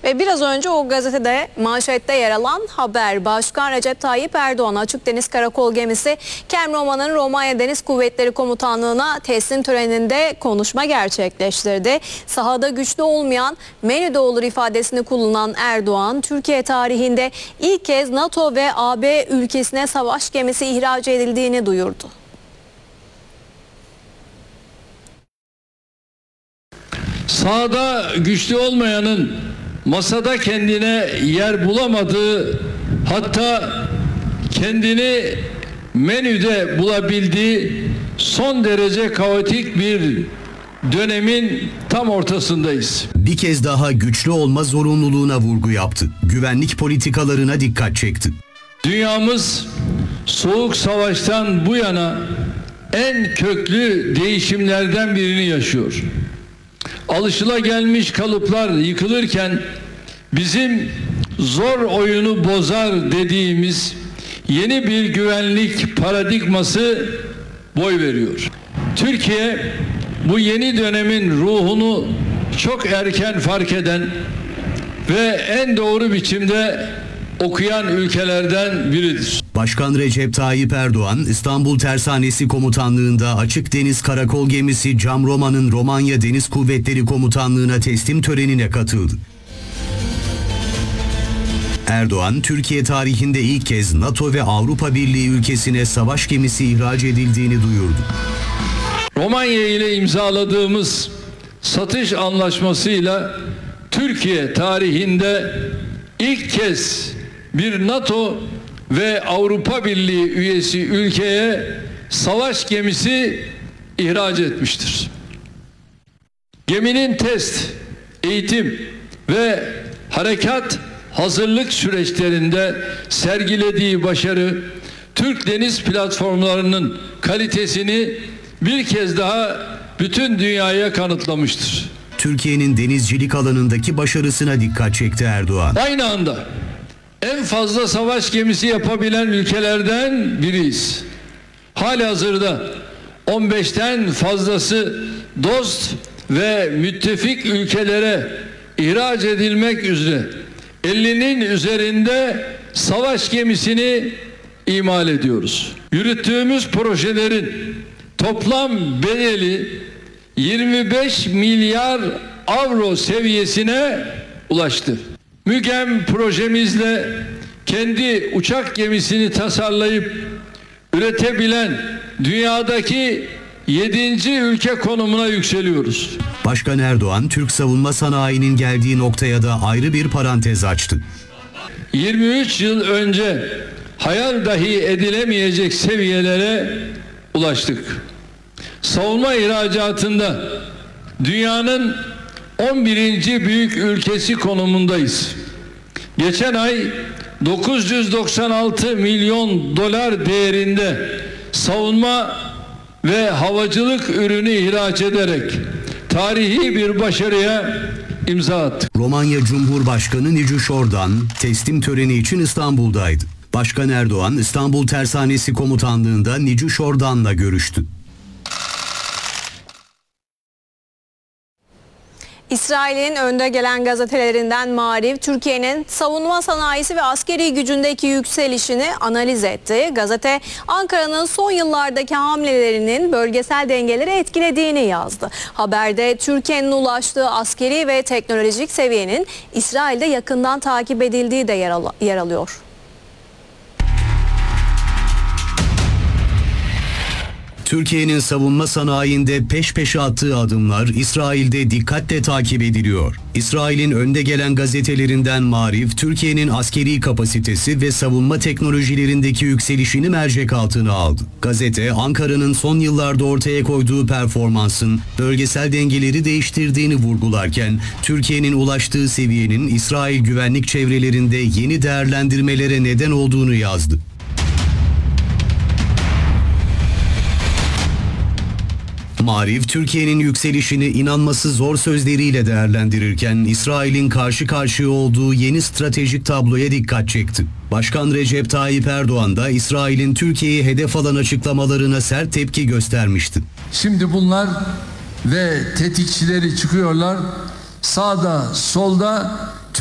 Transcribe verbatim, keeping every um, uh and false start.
Ve biraz önce o gazetede manşette yer alan haber, Başkan Recep Tayyip Erdoğan Açık Deniz Karakol gemisi Kem Roma'nın Romanya Deniz Kuvvetleri Komutanlığı'na teslim töreninde konuşma gerçekleştirdi. Sahada güçlü olmayan menüde olur ifadesini kullanan Erdoğan, Türkiye tarihinde ilk kez NATO ve A B ülkesine savaş gemisi ihraç edildiğini duyurdu. Sahada güçlü olmayanın masada kendine yer bulamadığı, hatta kendini menüde bulabildiği son derece kaotik bir dönemin tam ortasındayız. Bir kez daha güçlü olma zorunluluğuna vurgu yaptı. Güvenlik politikalarına dikkat çekti. Dünyamız Soğuk Savaş'tan bu yana en köklü değişimlerden birini yaşıyor. Alışılagelmiş kalıplar yıkılırken bizim zor oyunu bozar dediğimiz yeni bir güvenlik paradigması boy veriyor. Türkiye bu yeni dönemin ruhunu çok erken fark eden ve en doğru biçimde okuyan ülkelerden biridir. Başkan Recep Tayyip Erdoğan, İstanbul Tersanesi Komutanlığı'nda Açık Deniz Karakol gemisi Cam Roma'nın Romanya Deniz Kuvvetleri Komutanlığı'na teslim törenine katıldı. Erdoğan, Türkiye tarihinde ilk kez NATO ve Avrupa Birliği ülkesine savaş gemisi ihraç edildiğini duyurdu. Romanya ile imzaladığımız satış anlaşmasıyla Türkiye tarihinde ilk kez bir NATO ve Avrupa Birliği üyesi ülkeye savaş gemisi ihraç etmiştir. Geminin test, eğitim ve harekat hazırlık süreçlerinde sergilediği başarı, Türk deniz platformlarının kalitesini bir kez daha bütün dünyaya kanıtlamıştır. Türkiye'nin denizcilik alanındaki başarısına dikkat çekti Erdoğan. Aynı anda en fazla savaş gemisi yapabilen ülkelerden biriyiz. Halihazırda on beşten fazlası dost ve müttefik ülkelere ihraç edilmek üzere ellinin üzerinde savaş gemisini imal ediyoruz. Yürüttüğümüz projelerin toplam bedeli yirmi beş milyar avro seviyesine ulaştı. MÜGEM projemizle kendi uçak gemisini tasarlayıp üretebilen dünyadaki yedinci ülke konumuna yükseliyoruz. Başkan Erdoğan, Türk savunma sanayinin geldiği noktaya da ayrı bir parantez açtı. yirmi üç yıl önce hayal dahi edilemeyecek seviyelere ulaştık. Savunma ihracatında dünyanın on birinci büyük ülkesi konumundayız. Geçen ay dokuz yüz doksan altı milyon dolar değerinde savunma ve havacılık ürünü ihraç ederek tarihi bir başarıya imza attık. Romanya Cumhurbaşkanı Nicu Şordan teslim töreni için İstanbul'daydı. Başkan Erdoğan, İstanbul Tersanesi Komutanlığı'nda Nicu Şordan'la görüştü. İsrail'in önde gelen gazetelerinden Maariv, Türkiye'nin savunma sanayisi ve askeri gücündeki yükselişini analiz etti. Gazete, Ankara'nın son yıllardaki hamlelerinin bölgesel dengeleri etkilediğini yazdı. Haberde Türkiye'nin ulaştığı askeri ve teknolojik seviyenin İsrail'de yakından takip edildiği de yer, al- yer alıyor. Türkiye'nin savunma sanayinde peş peşe attığı adımlar İsrail'de dikkatle takip ediliyor. İsrail'in önde gelen gazetelerinden Maariv, Türkiye'nin askeri kapasitesi ve savunma teknolojilerindeki yükselişini mercek altına aldı. Gazete, Ankara'nın son yıllarda ortaya koyduğu performansın bölgesel dengeleri değiştirdiğini vurgularken, Türkiye'nin ulaştığı seviyenin İsrail güvenlik çevrelerinde yeni değerlendirmelere neden olduğunu yazdı. Maariv, Türkiye'nin yükselişini inanması zor sözleriyle değerlendirirken İsrail'in karşı karşıya olduğu yeni stratejik tabloya dikkat çekti. Başkan Recep Tayyip Erdoğan da İsrail'in Türkiye'yi hedef alan açıklamalarına sert tepki göstermişti. Şimdi bunlar ve tetikçileri çıkıyorlar, sağda solda